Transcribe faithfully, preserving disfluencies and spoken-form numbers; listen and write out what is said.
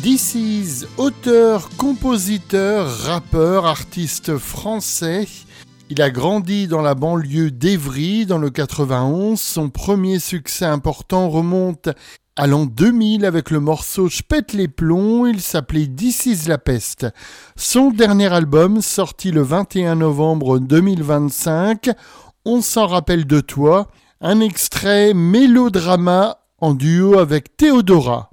This Is, auteur, compositeur, rappeur, artiste français. Il a grandi dans la banlieue d'Évry dans le quatre-vingt-onze. Son premier succès important remonte à l'an deux mille avec le morceau Je pète les plombs. Il s'appelait This Is la peste. Son dernier album, sorti le vingt et un novembre deux mille vingt-cinq, On s'en rappelle de toi. Un extrait mélodrama en duo avec Théodora.